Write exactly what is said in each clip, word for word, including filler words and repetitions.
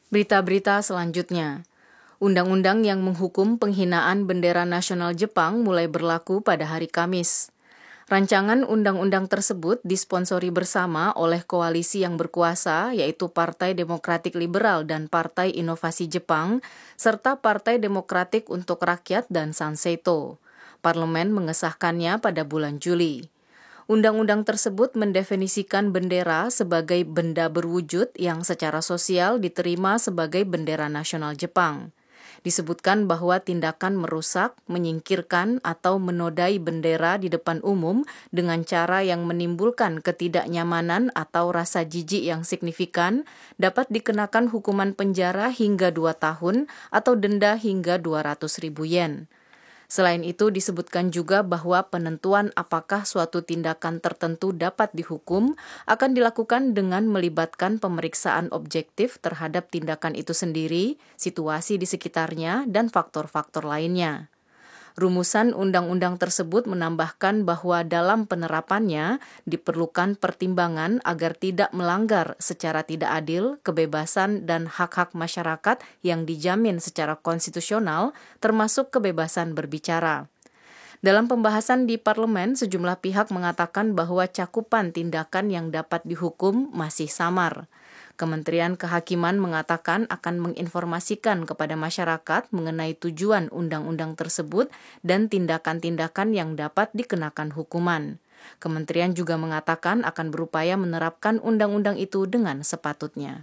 Berita-berita selanjutnya. Undang-undang yang menghukum penghinaan bendera nasional Jepang mulai berlaku pada hari Kamis. Rancangan undang-undang tersebut disponsori bersama oleh koalisi yang berkuasa, yaitu Partai Demokratik Liberal dan Partai Inovasi Jepang, serta Partai Demokratik untuk Rakyat dan Sanseito. Parlemen mengesahkannya pada bulan Juli. Undang-undang tersebut mendefinisikan bendera sebagai benda berwujud yang secara sosial diterima sebagai bendera nasional Jepang. Disebutkan bahwa tindakan merusak, menyingkirkan, atau menodai bendera di depan umum dengan cara yang menimbulkan ketidaknyamanan atau rasa jijik yang signifikan dapat dikenakan hukuman penjara hingga dua tahun atau denda hingga dua ratus ribu yen. Selain itu, disebutkan juga bahwa penentuan apakah suatu tindakan tertentu dapat dihukum akan dilakukan dengan melibatkan pemeriksaan objektif terhadap tindakan itu sendiri, situasi di sekitarnya, dan faktor-faktor lainnya. Rumusan undang-undang tersebut menambahkan bahwa dalam penerapannya diperlukan pertimbangan agar tidak melanggar secara tidak adil kebebasan dan hak-hak masyarakat yang dijamin secara konstitusional, termasuk kebebasan berbicara. Dalam pembahasan di parlemen, sejumlah pihak mengatakan bahwa cakupan tindakan yang dapat dihukum masih samar. Kementerian Kehakiman mengatakan akan menginformasikan kepada masyarakat mengenai tujuan undang-undang tersebut dan tindakan-tindakan yang dapat dikenakan hukuman. Kementerian juga mengatakan akan berupaya menerapkan undang-undang itu dengan sepatutnya.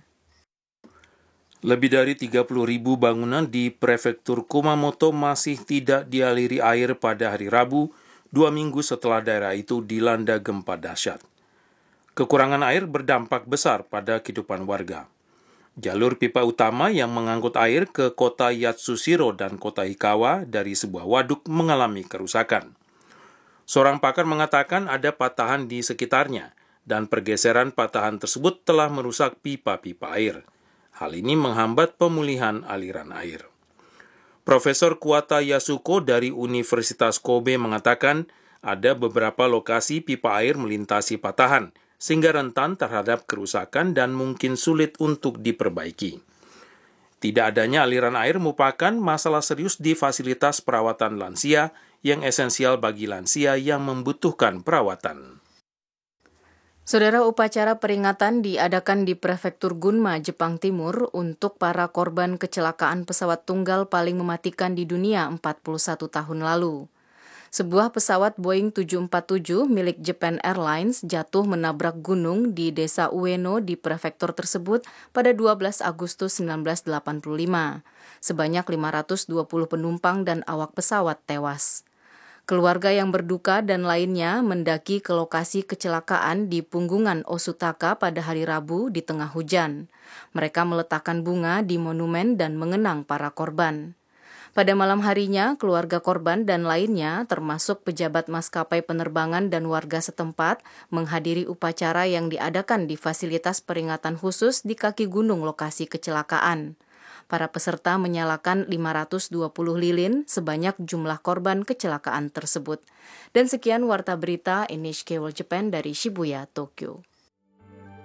Lebih dari tiga puluh ribu bangunan di prefektur Kumamoto masih tidak dialiri air pada hari Rabu, dua minggu setelah daerah itu dilanda gempa dahsyat. Kekurangan air berdampak besar pada kehidupan warga. Jalur pipa utama yang mengangkut air ke kota Yatsushiro dan kota Hikawa dari sebuah waduk mengalami kerusakan. Seorang pakar mengatakan ada patahan di sekitarnya, dan pergeseran patahan tersebut telah merusak pipa-pipa air. Hal ini menghambat pemulihan aliran air. Profesor Kuwata Yasuko dari Universitas Kobe mengatakan ada beberapa lokasi pipa air melintasi patahan, sehingga rentan terhadap kerusakan dan mungkin sulit untuk diperbaiki. Tidak adanya aliran air merupakan masalah serius di fasilitas perawatan lansia yang esensial bagi lansia yang membutuhkan perawatan. Saudara, upacara peringatan diadakan di Prefektur Gunma, Jepang Timur untuk para korban kecelakaan pesawat tunggal paling mematikan di dunia empat puluh satu tahun lalu. Sebuah pesawat Boeing tujuh empat tujuh milik Japan Airlines jatuh menabrak gunung di desa Ueno di prefektur tersebut pada dua belas Agustus seribu sembilan ratus delapan puluh lima. Sebanyak lima ratus dua puluh penumpang dan awak pesawat tewas. Keluarga yang berduka dan lainnya mendaki ke lokasi kecelakaan di Punggungan Osutaka pada hari Rabu di tengah hujan. Mereka meletakkan bunga di monumen dan mengenang para korban. Pada malam harinya, keluarga korban dan lainnya, termasuk pejabat maskapai penerbangan dan warga setempat, menghadiri upacara yang diadakan di fasilitas peringatan khusus di kaki gunung lokasi kecelakaan. Para peserta menyalakan lima ratus dua puluh lilin sebanyak jumlah korban kecelakaan tersebut. Dan sekian warta berita N H K World Japan dari Shibuya, Tokyo.